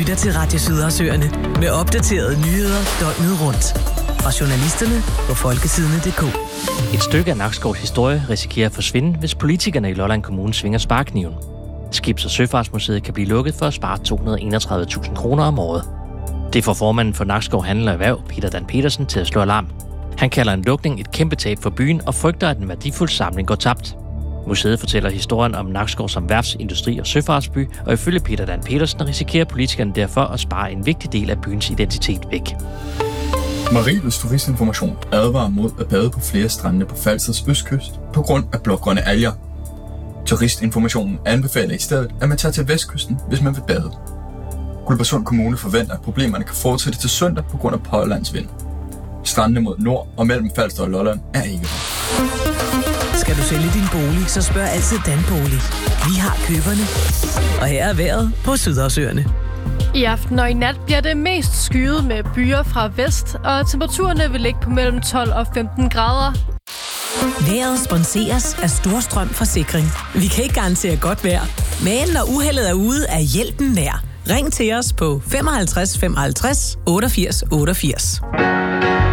lytter til Radio Sydersøerne med opdaterede nyheder døgnet rundt. Fra journalisterne på folketidene.dk. Et stykke af Nakskovs historie risikerer at forsvinde, hvis politikerne i Lolland Kommune svinger sparekniven. Skibs- og Søfartsmuseet kan blive lukket for at spare 231.000 kroner om året. Det får formanden for Nakskov Handel og Erhverv, Peter Dan Petersen, til at slå alarm. Han kalder en lukning et kæmpe tab for byen og frygter, at en værdifuld samling går tabt. Museet fortæller historien om Nakskov som værfts-, industri- og søfartsby, og ifølge Peter Dan Petersen risikerer politikerne derfor at spare en vigtig del af byens identitet væk. Mariels Turistinformation advarer mod at bade på flere strande på Falsters østkyst på grund af blågrønne alger. Turistinformationen anbefaler i stedet, at man tager til vestkysten, hvis man vil bade. Guldborgsund Kommune forventer, at problemerne kan fortsætte til søndag på grund af pålandsvind. Strandene mod nord og mellem Falster og Lolland er ikke der. Skal du sælge din bolig, så spørg altid Danbolig. Vi har køberne. Og her er vejret på Sydersøerne. I aften og i nat bliver det mest skyet med byer fra vest, og temperaturerne vil ligge på mellem 12 og 15 grader. Vejret sponseres af Storstrøm Forsikring. Vi kan ikke garantere godt vejr, men når uheldet er ude, er hjælpen nær. Ring til os på 55 55 88 88.